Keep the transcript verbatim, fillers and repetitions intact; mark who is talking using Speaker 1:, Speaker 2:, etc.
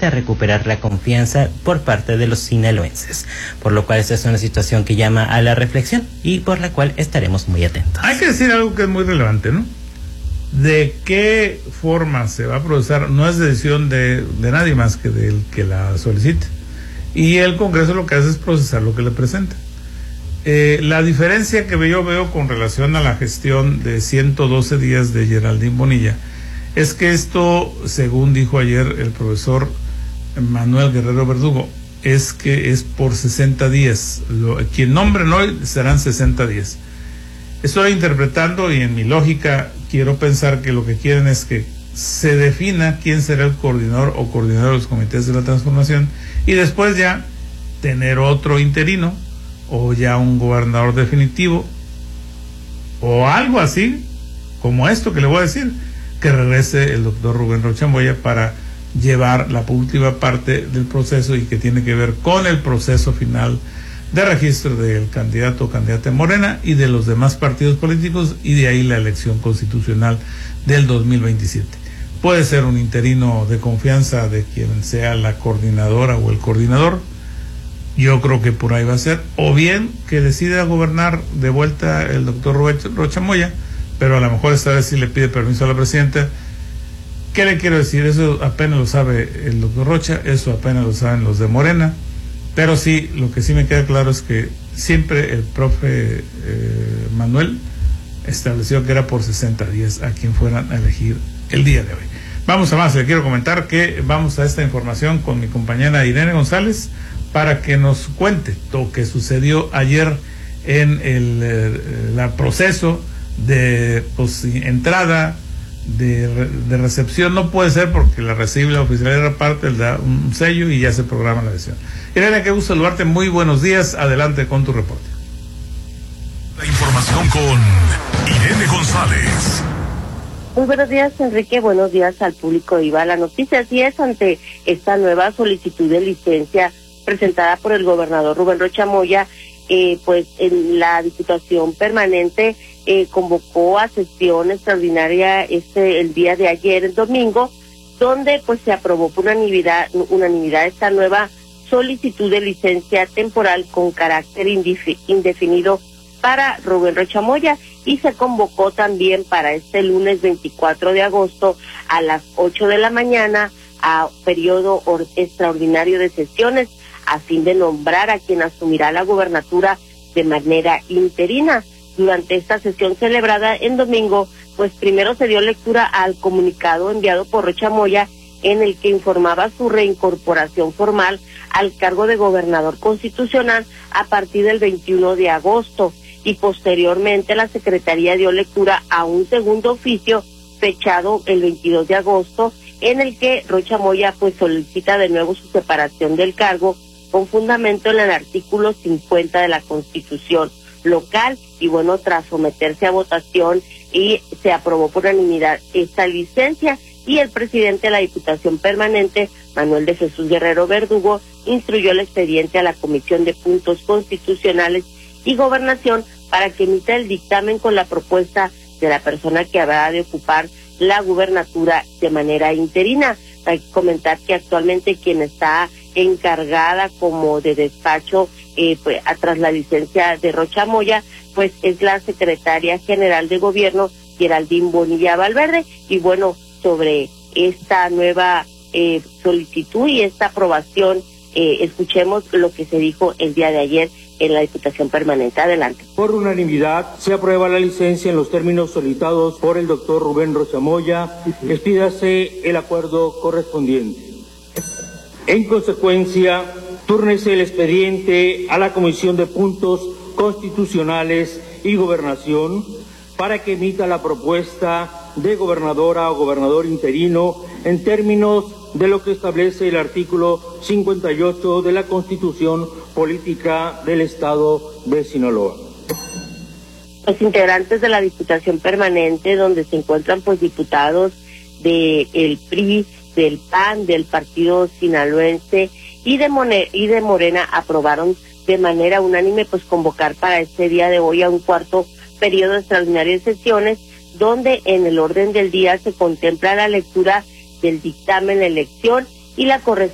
Speaker 1: hasta recuperar la confianza por parte de los sinaloenses, por lo cual esta es una situación que llama a la reflexión y por la cual estaremos muy atentos.
Speaker 2: Hay que decir algo que es muy relevante, ¿no? De qué forma se va a procesar no es decisión de, de nadie más que del que la solicite, y el Congreso lo que hace es procesar lo que le presenta. Eh, la diferencia que yo veo con relación a la gestión de ciento doce días de Geraldine Bonilla es que esto, según dijo ayer el profesor Manuel Guerrero Verdugo, es que es por sesenta días. Lo, quien nombren hoy serán sesenta días. Estoy interpretando y en mi lógica quiero pensar que lo que quieren es que se defina quién será el coordinador o coordinador de los comités de la transformación y después ya tener otro interino o ya un gobernador definitivo o algo así como esto que le voy a decir, que regrese el doctor Rubén Rocha Moya para llevar la última parte del proceso y que tiene que ver con el proceso final de registro del candidato o candidata de Morena y de los demás partidos políticos, y de ahí la elección constitucional del dos mil veintisiete. Puede ser un interino de confianza de quien sea la coordinadora o el coordinador, yo creo que por ahí va a ser, o bien que decida gobernar de vuelta el doctor Rocha Moya, pero a lo mejor esta vez sí le pide permiso a la presidenta. ¿Qué le quiero decir? Eso apenas lo sabe el doctor Rocha, eso apenas lo saben los de Morena, pero sí, lo que sí me queda claro es que siempre el profe eh, Manuel estableció que era por sesenta días a quien fueran a elegir el día de hoy. Vamos a más, le quiero comentar que vamos a esta información con mi compañera Irene González para que nos cuente lo que sucedió ayer en el eh, la proceso de pues, entrada, de, de recepción. No puede ser porque la recibe la oficialidad de parte, le da un sello y ya se programa la sesión. Irene, qué gusto saludarte, muy buenos días, adelante con tu reporte.
Speaker 3: La información con Irene González.
Speaker 4: Muy buenos días, Enrique, buenos días al público de Iba la Noticia. Así es, ante esta nueva solicitud de licencia presentada por el gobernador Rubén Rocha Moya, eh, pues en la Diputación Permanente eh, convocó a sesión extraordinaria este el día de ayer, el domingo, donde pues se aprobó por unanimidad, unanimidad esta nueva solicitud de licencia temporal con carácter indefinido para Rubén Rocha Moya, y se convocó también para este lunes veinticuatro de agosto a las ocho de la mañana a periodo or- extraordinario de sesiones a fin de nombrar a quien asumirá la gubernatura de manera interina. Durante esta sesión celebrada en domingo, pues primero se dio lectura al comunicado enviado por Rocha Moya, en el que informaba su reincorporación formal al cargo de gobernador constitucional a partir del veintiuno de agosto, y posteriormente la Secretaría dio lectura a un segundo oficio fechado el veintidós de agosto, en el que Rocha Moya pues solicita de nuevo su separación del cargo con fundamento en el artículo cincuenta de la Constitución local, y bueno, tras someterse a votación y se aprobó por unanimidad esta licencia, y el presidente de la Diputación Permanente, Manuel de Jesús Guerrero Verdugo, instruyó el expediente a la Comisión de Puntos Constitucionales y Gobernación para que emita el dictamen con la propuesta de la persona que habrá de ocupar la gubernatura de manera interina. Hay que comentar que actualmente quien está encargada como de despacho eh, pues, tras la licencia de Rocha Moya, pues es la secretaria general de gobierno, Geraldine Bonilla Valverde. Y bueno, sobre esta nueva eh, solicitud y esta aprobación, eh, escuchemos lo que se dijo el día de ayer en la Diputación Permanente. Adelante.
Speaker 5: Por unanimidad se aprueba la licencia en los términos solicitados por el doctor Rubén Rocha Moya. Expídase el acuerdo correspondiente. En consecuencia, túrnese el expediente a la Comisión de Puntos Constitucionales y Gobernación para que emita la propuesta de gobernadora o gobernador interino en términos de lo que establece el artículo cincuenta y ocho de la Constitución Política del Estado de Sinaloa.
Speaker 4: Los integrantes de la Diputación Permanente, donde se encuentran pues diputados del P R I, del P A N, del Partido Sinaloense y de, Mone- y de Morena, aprobaron de manera unánime pues convocar para este día de hoy a un cuarto periodo extraordinario de sesiones, donde en el orden del día se contempla la lectura del dictamen, la elección y la correspondencia